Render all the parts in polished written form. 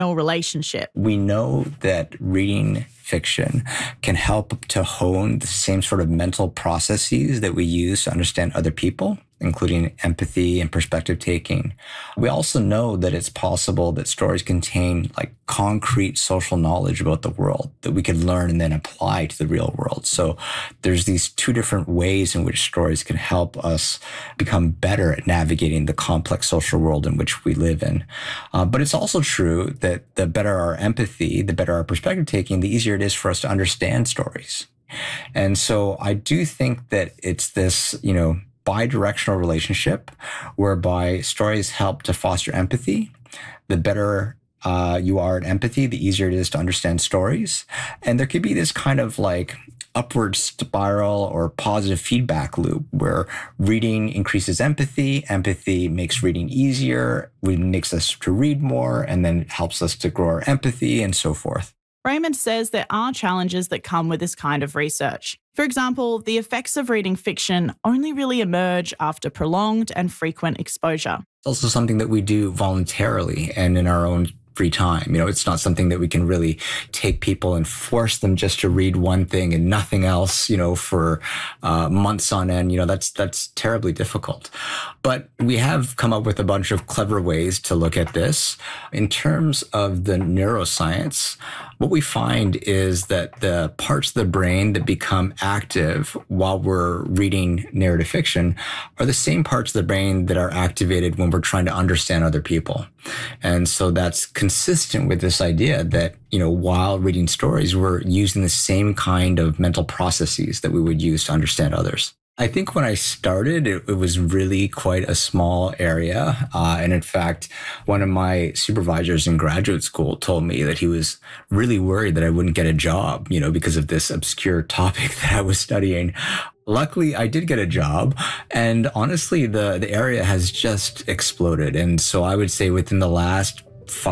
relationship. We know that reading fiction can help to hone the same sort of mental processes that we use to understand other people, including empathy and perspective taking. We also know that it's possible that stories contain like concrete social knowledge about the world that we can learn and then apply to the real world. So there's these two different ways in which stories can help us become better at navigating the complex social world in which we live in. But it's also true that the better our empathy, the better our perspective taking, the easier it is for us to understand stories. And so I do think that it's this, bi-directional relationship whereby stories help to foster empathy. The better you are at empathy, the easier it is to understand stories. And there could be this kind of like upward spiral or positive feedback loop where reading increases empathy, empathy makes reading easier, makes us to read more, and then it helps us to grow our empathy and so forth. Raymond says there are challenges that come with this kind of research. For example, the effects of reading fiction only really emerge after prolonged and frequent exposure. It's also something that we do voluntarily and in our own free time. It's not something that we can really take people and force them just to read one thing and nothing else, for months on end. That's terribly difficult. But we have come up with a bunch of clever ways to look at this. In terms of the neuroscience, what we find is that the parts of the brain that become active while we're reading narrative fiction are the same parts of the brain that are activated when we're trying to understand other people. And so that's consistent with this idea that, while reading stories, we're using the same kind of mental processes that we would use to understand others. I think when I started, it was really quite a small area. And in fact, one of my supervisors in graduate school told me that he was really worried that I wouldn't get a job, because of this obscure topic that I was studying. Luckily, I did get a job. And honestly, the area has just exploded. And so I would say within the last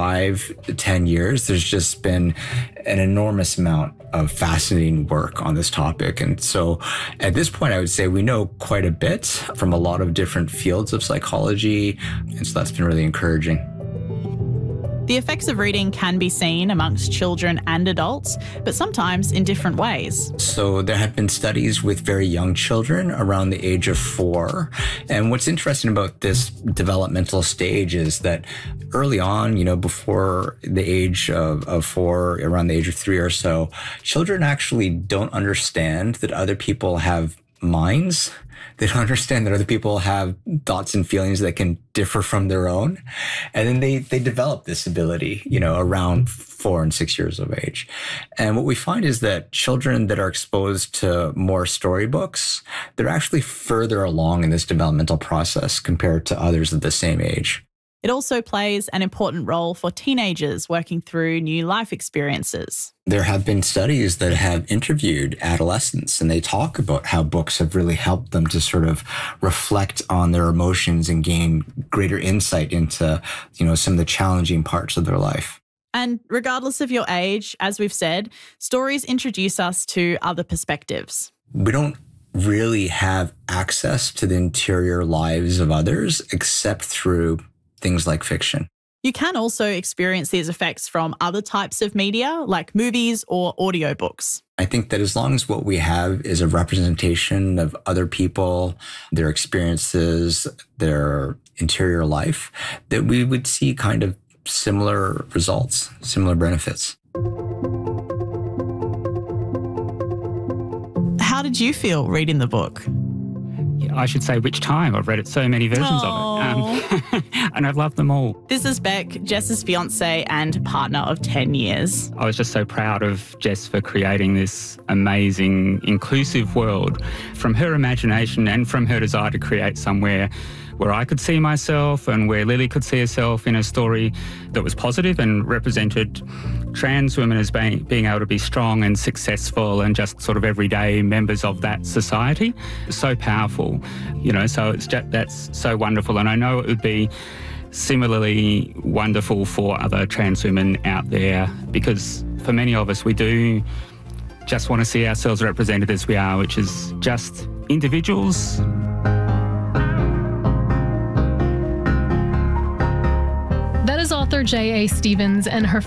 5 to 10 years, there's just been an enormous amount of fascinating work on this topic. And so at this point, I would say we know quite a bit from a lot of different fields of psychology. And so that's been really encouraging. The effects of reading can be seen amongst children and adults, but sometimes in different ways. So there have been studies with very young children around the age of 4. And what's interesting about this developmental stage is that early on, before the age of 4, around the age of 3 or so, children actually don't understand that other people have minds. They don't understand that other people have thoughts and feelings that can differ from their own. And then they develop this ability, around 4 and 6 years of age. And what we find is that children that are exposed to more storybooks, they're actually further along in this developmental process compared to others of the same age. It also plays an important role for teenagers working through new life experiences. There have been studies that have interviewed adolescents, and they talk about how books have really helped them to sort of reflect on their emotions and gain greater insight into, some of the challenging parts of their life. And regardless of your age, as we've said, stories introduce us to other perspectives. We don't really have access to the interior lives of others except through things like fiction. You can also experience these effects from other types of media, like movies or audiobooks. I think that as long as what we have is a representation of other people, their experiences, their interior life, that we would see kind of similar results, similar benefits. How did you feel reading the book? I should say which time. I've read it so many versions of it. And I've loved them all. This is Beck, Jess's fiancée and partner of 10 years. I was just so proud of Jess for creating this amazing, inclusive world from her imagination and from her desire to create somewhere where I could see myself and where Lily could see herself in a story that was positive and represented trans women as being able to be strong and successful and just sort of everyday members of that society. So powerful, so that's so wonderful. And I know it would be similarly wonderful for other trans women out there, because for many of us, we do just want to see ourselves represented as we are, which is just individuals. That is author J.A. Stevens and her